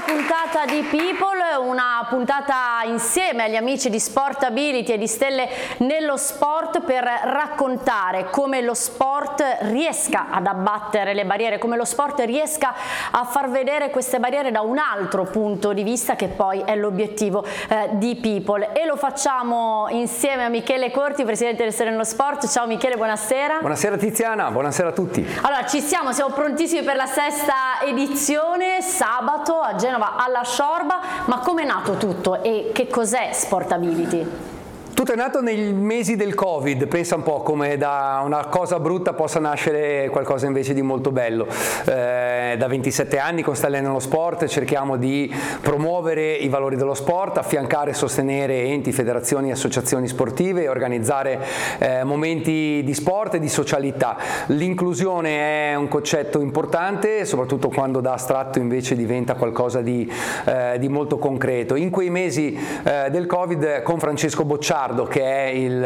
puntata di People, una puntata insieme agli amici di Sportability e di Stelle nello Sport per raccontare come lo sport riesca ad abbattere le barriere, come lo sport riesca a far vedere queste barriere da un altro punto di vista, che poi è l'obiettivo di People, e lo facciamo insieme a Michele Corti, presidente del Stelle nello Sport. Ciao Michele, buonasera. Buonasera Tiziana, buonasera a tutti. Allora, siamo prontissimi per la sesta edizione, sabato a Genova alla Sciorba. Ma come è nato tutto e che cos'è Sportability? Tutto è nato nei mesi del Covid, pensa un po' come da una cosa brutta possa nascere qualcosa invece di molto bello. Da 27 anni con Stelle nello Sport cerchiamo di promuovere i valori dello sport, affiancare e sostenere enti, federazioni e associazioni sportive e organizzare momenti di sport e di socialità. L'inclusione è un concetto importante, soprattutto quando da astratto invece diventa qualcosa di molto concreto. In quei mesi del Covid, con Francesco Bocciardo, che è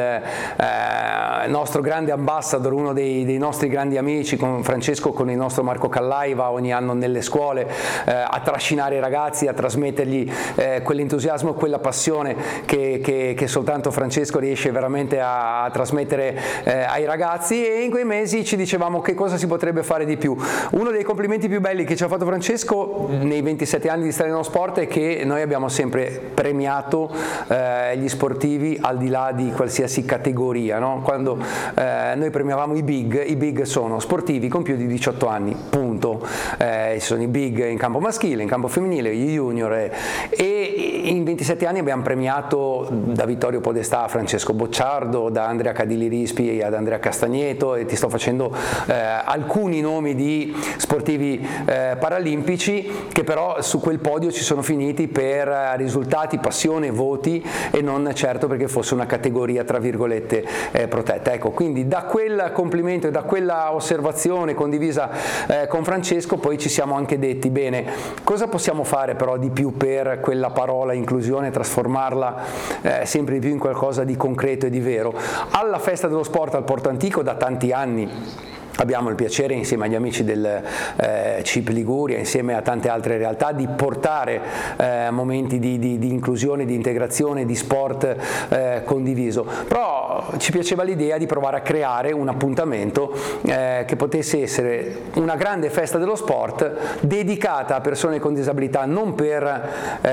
il nostro grande ambassador, uno dei nostri grandi amici, con Francesco, con il nostro Marco Callai, va ogni anno nelle scuole a trascinare i ragazzi, a trasmettergli quell'entusiasmo e quella passione che soltanto Francesco riesce veramente a trasmettere ai ragazzi, e in quei mesi ci dicevamo che cosa si potrebbe fare di più. Uno dei complimenti più belli che ci ha fatto Francesco nei 27 anni di Stelle nello Sport è che noi abbiamo sempre premiato gli sportivi al di là di qualsiasi categoria, no? Quando noi premiavamo i big sono sportivi con più di 18 anni, punto. Ci sono i big in campo maschile, in campo femminile, gli junior, e in 27 anni abbiamo premiato da Vittorio Podestà a Francesco Bocciardo, da Andrea Cadili Rispi ad Andrea Castagneto, e ti sto facendo alcuni nomi di sportivi paralimpici che però su quel podio ci sono finiti per risultati, passione, voti, e non certo perché fosse una categoria tra virgolette protetta. Ecco, quindi da quel complimento e da quella osservazione condivisa con Francesco poi ci siamo anche detti: bene, cosa possiamo fare però di più per quella parola inclusione, trasformarla sempre di più in qualcosa di concreto e di vero. Alla Festa dello Sport al Porto Antico da tanti anni abbiamo il piacere, insieme agli amici del CIP Liguria, insieme a tante altre realtà, di portare momenti di inclusione, di integrazione, di sport condiviso. Però ci piaceva l'idea di provare a creare un appuntamento che potesse essere una grande festa dello sport dedicata a persone con disabilità, non per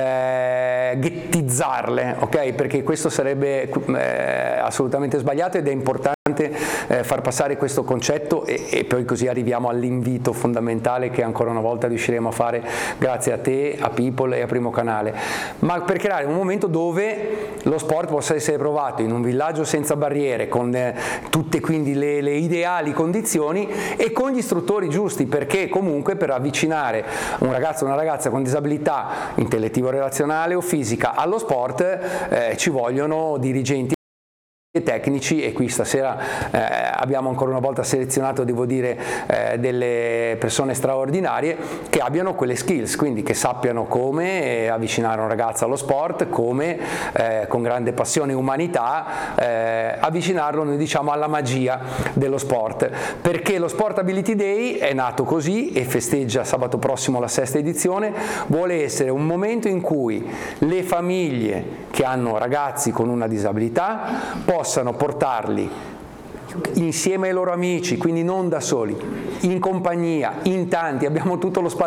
ghettizzarle, ok? Perché questo sarebbe assolutamente sbagliato, ed è importante far passare questo concetto, e poi così arriviamo all'invito fondamentale che ancora una volta riusciremo a fare grazie a te, a People e a Primo Canale, ma per creare un momento dove lo sport possa essere provato in un villaggio senza barriere, con tutte quindi le ideali condizioni e con gli istruttori giusti, perché comunque per avvicinare un ragazzo o una ragazza con disabilità intellettivo-relazionale o fisica allo sport ci vogliono dirigenti tecnici, e qui stasera abbiamo ancora una volta selezionato, devo dire, delle persone straordinarie che abbiano quelle skills, quindi che sappiano come avvicinare un ragazzo allo sport, come con grande passione e umanità avvicinarlo, noi diciamo, alla magia dello sport, perché lo Sportability Day è nato così e festeggia sabato prossimo la sesta edizione. Vuole essere un momento in cui le famiglie che hanno ragazzi con una disabilità possano portarli insieme ai loro amici, quindi non da soli, in compagnia, in tanti. Abbiamo tutto lo spazio